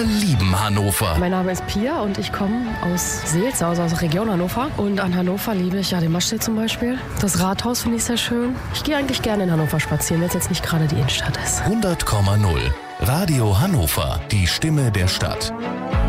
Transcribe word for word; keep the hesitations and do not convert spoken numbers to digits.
Wir lieben Hannover. Mein Name ist Pia und ich komme aus Seelze, also aus der Region Hannover. Und an Hannover liebe ich ja den Maschsee zum Beispiel. Das Rathaus finde ich sehr schön. Ich gehe eigentlich gerne in Hannover spazieren, wenn es jetzt nicht gerade die Innenstadt ist. hundert Komma null. Radio Hannover. Die Stimme der Stadt.